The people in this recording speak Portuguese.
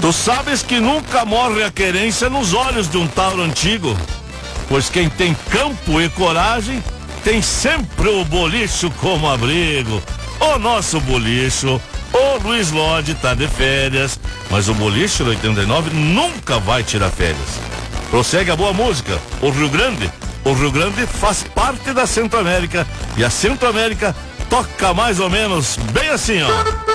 Tu sabes que nunca morre a querência nos olhos de um tauro antigo, pois quem tem campo e coragem tem sempre o bolicho como abrigo. O nosso bolicho, o Luiz Lodi tá de férias, mas o bolicho do 89 nunca vai tirar férias. Prossegue a boa música. O Rio Grande faz parte da Centro-América, e a Centro-América toca mais ou menos bem assim, ó.